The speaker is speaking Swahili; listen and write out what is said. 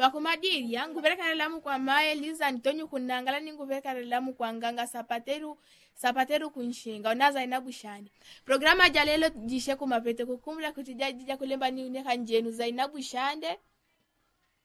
Vakumadiri yangu vereka relamu kwa mae Liza Antonio kunangala ningu vereka relamu kwa nganga sapateru kunshinga onaza inabushani. Programa jalelo jishe kumapete kukumula kutijajija kulemba ni uneka njenu za inabushande.